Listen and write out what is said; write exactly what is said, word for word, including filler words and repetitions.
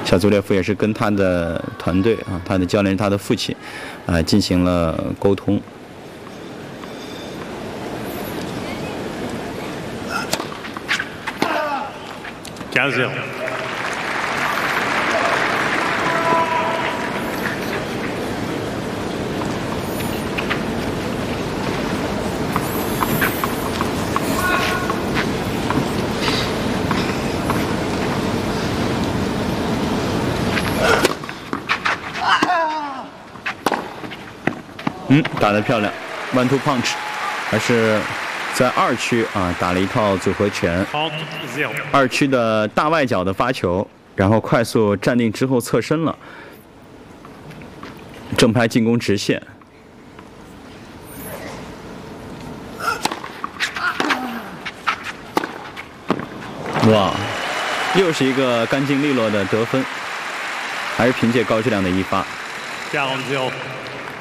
小祖列夫也是跟他的团队啊，他的教练是他的父亲，啊，进行了沟通。 quinze zéro。 嗯，打得漂亮 ，one two punch， 还是在二区啊打了一套组合拳。二区的大外角的发球，然后快速站定之后侧身了，正拍进攻直线。哇，又是一个干净利落的得分，还是凭借高质量的一发。